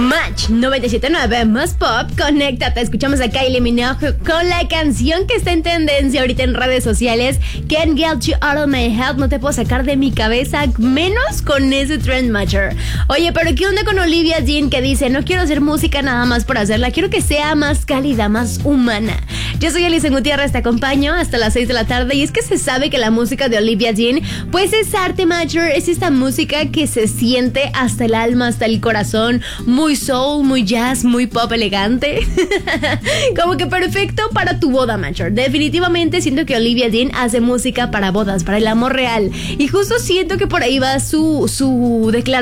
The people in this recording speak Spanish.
Match 97.9 más pop, conéctate. Escuchamos a Kylie Minogue con la canción que está en tendencia ahorita en redes sociales, Can't Get You Out of My Head. No te puedo sacar de mi cabeza, menos con ese trend matcher. Oye, pero ¿qué onda con Olivia Dean, que dice: no quiero hacer música nada más por hacerla, quiero que sea más cálida, más humana? Yo soy Alison Gutiérrez, te acompaño hasta las 6 de la tarde. Y es que se sabe que la música de Olivia Dean pues es arte matcher, es esta música que se siente hasta el alma, hasta el corazón, muy soul, muy jazz, muy pop elegante. Como que perfecto para tu boda matcher. Definitivamente siento que Olivia Dean hace música para bodas, para el amor real. Y justo siento que por ahí va su declaración